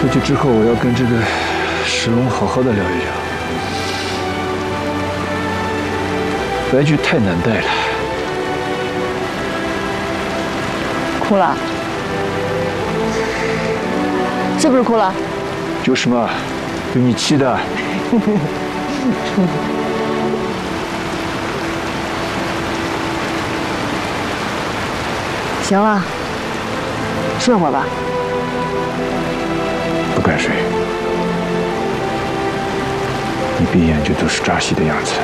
出去之后，我要跟这个石龙好好的聊一聊。白菊太难带了。 哭了？是不是哭了？ 就是嘛，被你气的。 行了，睡会儿吧。 不敢睡，你闭眼就都是扎西的样子。